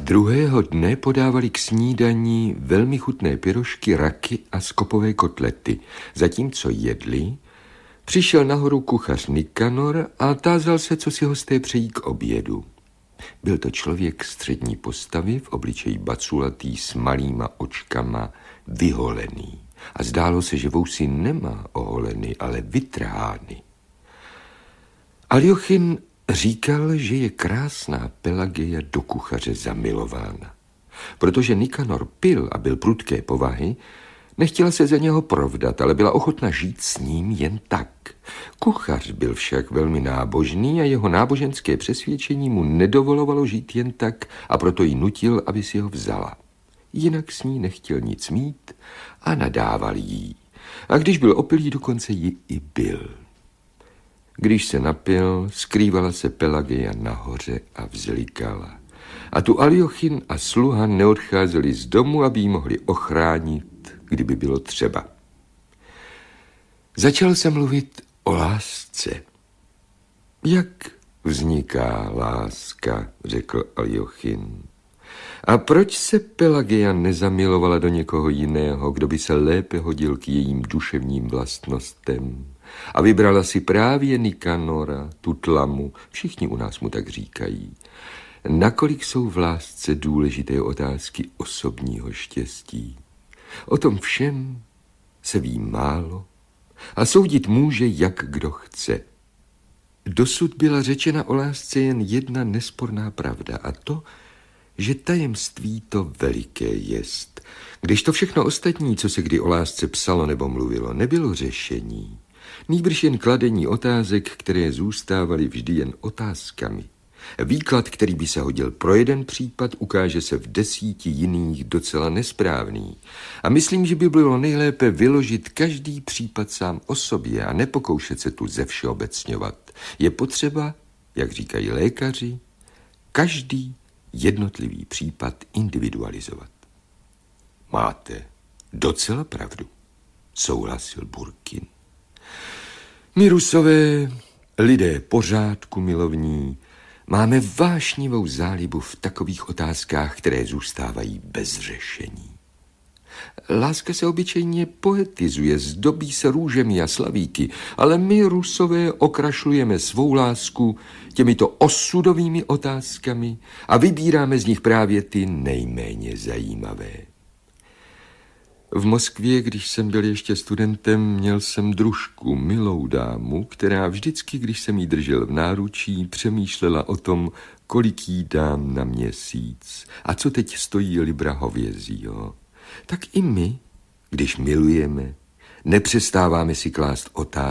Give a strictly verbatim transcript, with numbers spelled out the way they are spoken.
Druhého dne podávali k snídani velmi chutné pyrošky, raky a skopové kotlety. Zatímco jedli, přišel nahoru kuchař Nikanor a tázal se, co si hosté přejí k obědu. Byl to člověk střední postavy, v obličeji baculatý, s malýma očkama, vyholený. A zdálo se, že vousy nemá oholeny, ale vytrhány. Aljochin říkal, že je krásná Pelageja do kuchaře zamilována. Protože Nikanor pil a byl prudké povahy, nechtěla se za něho provdat, ale byla ochotna žít s ním jen tak. Kuchař byl však velmi nábožný a jeho náboženské přesvědčení mu nedovolovalo žít jen tak, a proto ji nutil, aby si ho vzala. Jinak s ní nechtěl nic mít a nadával jí. A když byl opilý, dokonce ji i bil. Když se napil, skrývala se Pelageja nahoře a vzlikala. A tu Aljochin a sluha neodcházeli z domu, aby ji mohli ochránit, kdyby bylo třeba. Začal se mluvit o lásce. Jak vzniká láska, řekl Aljochin. A proč se Pelageja nezamilovala do někoho jiného, kdo by se lépe hodil k jejím duševním vlastnostem? A vybrala si právě Nikanora, tu tlamu, všichni u nás mu tak říkají. Nakolik jsou v lásce důležité otázky osobního štěstí? O tom všem se ví málo a soudit může, jak kdo chce. Dosud byla řečena o lásce jen jedna nesporná pravda, a to, že tajemství to veliké jest. Když to všechno ostatní, co se kdy o lásce psalo nebo mluvilo, nebylo řešení, nýbrž jen kladení otázek, které zůstávaly vždy jen otázkami. Výklad, který by se hodil pro jeden případ, ukáže se v desíti jiných docela nesprávný. A myslím, že by bylo nejlépe vyložit každý případ sám o sobě a nepokoušet se tu zevšeobecňovat. Je potřeba, jak říkají lékaři, každý jednotlivý případ individualizovat. Máte docela pravdu, souhlasil Burkin. My Rusové, lidé pořádku milovní, máme vášnivou zálibu v takových otázkách, které zůstávají bez řešení. Láska se obyčejně poetizuje, zdobí se růžemi a slavíky, ale my Rusové okrašlujeme svou lásku těmito osudovými otázkami a vybíráme z nich právě ty nejméně zajímavé. V Moskvě, když jsem byl ještě studentem, měl jsem družku, milou dámu, která vždycky, když jsem jí držel v náručí, přemýšlela o tom, kolik jí dám na měsíc a co teď stojí libra hovězího. Tak i my, když milujeme, nepřestáváme si klást otázky,